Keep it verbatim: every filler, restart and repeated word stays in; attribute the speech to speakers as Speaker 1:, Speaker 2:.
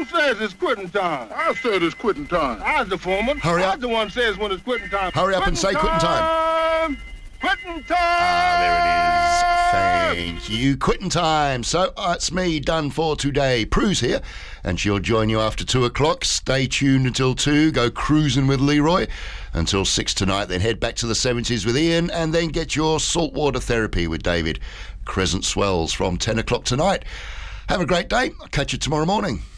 Speaker 1: Who says it's quitting time?
Speaker 2: I said it's quitting time.
Speaker 1: I was the foreman.
Speaker 3: Hurry up.
Speaker 1: I was the one that says when it's quitting time.
Speaker 3: Hurry up and say quitting time.
Speaker 1: Quitting time!
Speaker 3: Ah, there it is. Thank you. Quitting time. So uh, it's me, done for today. Prue's here, and she'll join you after two o'clock. Stay tuned until two. Go cruising with Leroy until six tonight. Then head back to the seventies with Ian, and then get your saltwater therapy with David. Crescent Swells from ten o'clock tonight. Have a great day. I'll catch you tomorrow morning.